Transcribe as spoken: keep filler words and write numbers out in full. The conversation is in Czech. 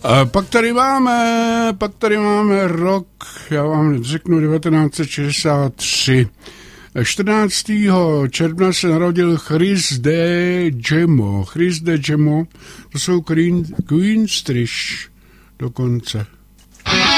A pak tady máme, pak tady máme rok, já vám řeknu devatenáct set šedesát tři. čtrnáctého června se narodil Chris de Gemo. Chris de Gemo, to jsou Queen, Queen Strish dokonce.